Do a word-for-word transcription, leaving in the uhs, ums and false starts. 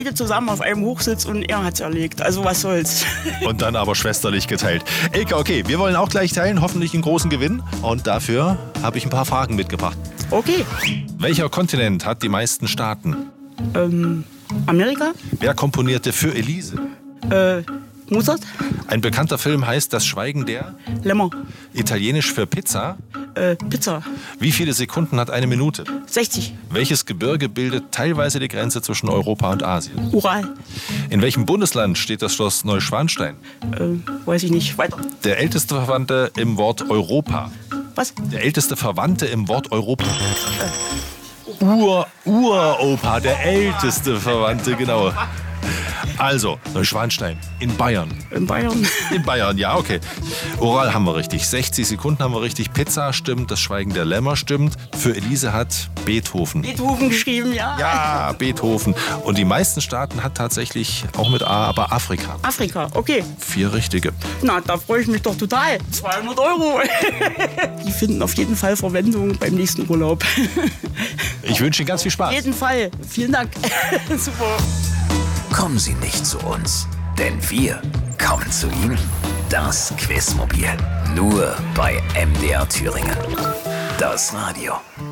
zusammen auf einem Hochsitz und er hat's erlegt. Also was soll's. Und dann aber schwesterlich geteilt. Elke, okay, wir wollen auch gleich teilen, hoffentlich einen großen Gewinn. Und dafür habe ich ein paar Fragen mitgebracht. Okay. Welcher Kontinent hat die meisten Staaten? Ähm, Amerika? Wer komponierte für Elise? Äh, Mozart? Ein bekannter Film heißt Das Schweigen der? Lämmer? Italienisch für Pizza? Äh, Pizza? Wie viele Sekunden hat eine Minute? sechzig. Welches Gebirge bildet teilweise die Grenze zwischen Europa und Asien? Ural? In welchem Bundesland steht das Schloss Neuschwanstein? Äh, weiß ich nicht. Weiter. Der älteste Verwandte im Wort Europa. Was? Der älteste Verwandte im Wort Europa. Ur, Uropa, der älteste Verwandte, genau. Also, Neuschwanstein in Bayern. In Bayern? In Bayern, ja, okay. Oral haben wir richtig. sechzig Sekunden haben wir richtig. Pizza stimmt, das Schweigen der Lämmer stimmt. Für Elise hat Beethoven. Beethoven geschrieben, ja. Ja, Beethoven. Und die meisten Staaten hat tatsächlich auch mit A, aber Afrika. Afrika, okay. Vier richtige. Na, da freue ich mich doch total. zweihundert Euro. Die finden auf jeden Fall Verwendung beim nächsten Urlaub. Ich wünsche Ihnen ganz viel Spaß. Auf jeden Fall. Vielen Dank. Super. Kommen Sie nicht zu uns, denn wir kommen zu Ihnen. Das Quizmobil. Nur bei M D R Thüringen. Das Radio.